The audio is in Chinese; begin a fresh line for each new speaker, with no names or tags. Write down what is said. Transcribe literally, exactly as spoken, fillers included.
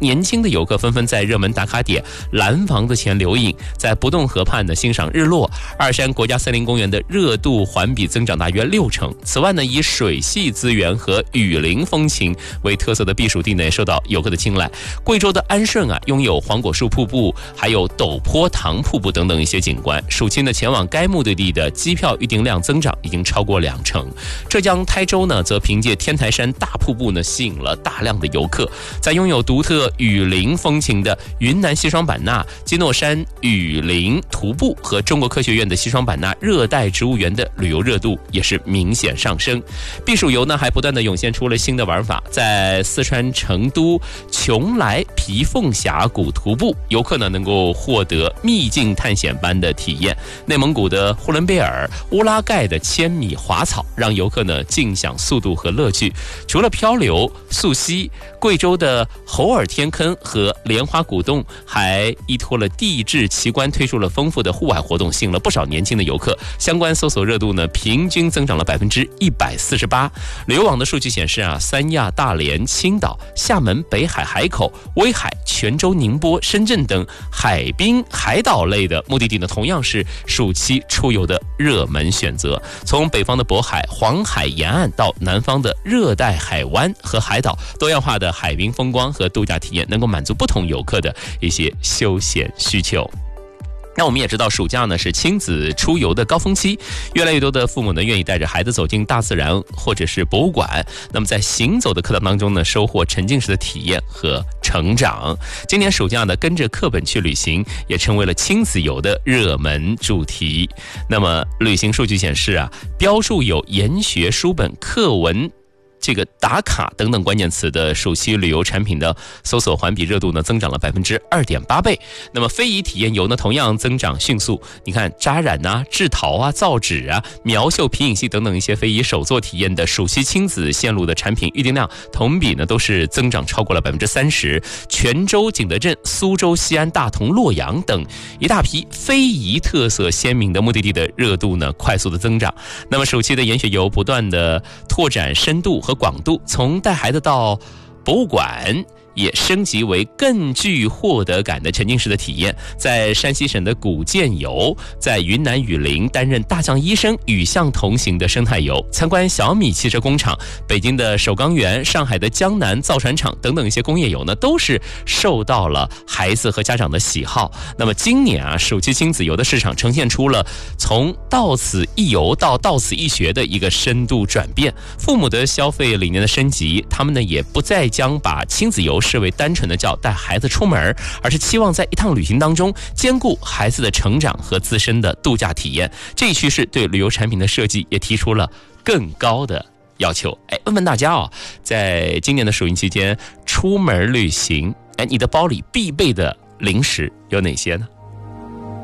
年轻的游客纷纷在热门打卡点蓝房子前留影，在不动河畔呢欣赏日落。二山国家森林公园的热度环比增长大约六成。此外呢，以水系资源和雨林风情为特色的避暑地呢，受到游客的青睐。贵州的安顺啊，拥有黄果树瀑布，还有陡坡塘瀑布等等一些景观。暑期呢，前往该目的地的机票预订量增长已经超过两成。浙江台州呢，则凭借天台山大瀑布呢，吸引了大量的游客。在拥有独特雨林风情的云南西双版纳基诺山雨林徒步和中国科学院的西双版纳热带植物园的旅游热度也是明显上升。避暑游呢，还不断的涌现出了新的玩法。在四川成都邛崃皮凤峡谷徒步，游客呢能够获得秘境探险般的体验。内蒙古的呼伦贝尔乌拉盖的千米滑草，让游客呢尽享速度和乐趣。除了漂流、溯溪，贵州的猴儿天坑和莲花古洞还依托了地质奇观，推出了丰富的户外活动，吸引了不少年轻的游客。相关搜索热度呢，平均增长了百分之一百四十八。旅游网的数据显示啊，三亚、大连、青岛、厦门、北海、海口、威海、泉州、宁波、深圳等海滨海岛类的目的地呢，同样是暑期出游的热门选择。从北方的渤海、黄海沿岸到南方的热带海湾和海岛，多样化的海滨风光和度假体验能够满足不同游客的一些休闲需求。那我们也知道，暑假呢是亲子出游的高峰期，越来越多的父母呢愿意带着孩子走进大自然或者是博物馆。那么在行走的课堂当中呢，收获沉浸式的体验和成长。今年暑假呢，跟着课本去旅行也成为了亲子游的热门主题。那么旅行数据显示啊，标注有研学书本、课文、这个打卡等等关键词的暑期旅游产品的搜索环比热度呢，增长了百分之二点八倍。那么非遗体验游呢，同样增长迅速。你看扎染啊、制陶啊、造纸啊、苗绣皮影戏等等一些非遗手作体验的暑期亲子线路的产品预订量，同比呢都是增长超过了百分之三十。泉州、景德镇、苏州、西安、大同、洛阳等一大批非遗特色鲜明的目的地的热度呢，快速的增长。那么暑期的研学游不断的拓展深度和广度，从带孩子到博物馆也升级为更具获得感的沉浸式的体验。在山西省的古建游，在云南雨林担任大象医生与象同行的生态游，参观小米汽车工厂，北京的首钢园，上海的江南造船厂等等一些工业游呢，都是受到了孩子和家长的喜好。那么今年啊，暑期亲子游的市场呈现出了从到此一游到到此一学的一个深度转变。父母的消费理念的升级，他们呢也不再将把亲子游视为单纯的叫带孩子出门，而是期望在一趟旅行当中兼顾孩子的成长和自身的度假体验。这一趋势对旅游产品的设计也提出了更高的要求。哎，问问大家哦，在今年的暑期期间出门旅行，哎，你的包里必备的零食有哪些呢？